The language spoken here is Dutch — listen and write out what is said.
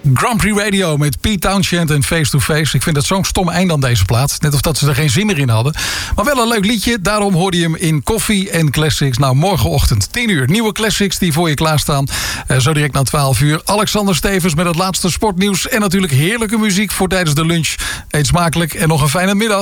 Grand Prix Radio met Pete Townshend en Face to Face. Ik vind dat zo'n stom eind aan deze plaat. Net of dat ze er geen zin meer in hadden. Maar wel een leuk liedje. Daarom hoorde je hem in Koffie en Classics. Nou, morgenochtend 10 uur. Nieuwe classics die voor je klaarstaan. Zo direct na 12 uur. Alexander Stevens met het laatste sportnieuws. En natuurlijk heerlijke muziek voor tijdens de lunch. Eet smakelijk en nog een fijne middag.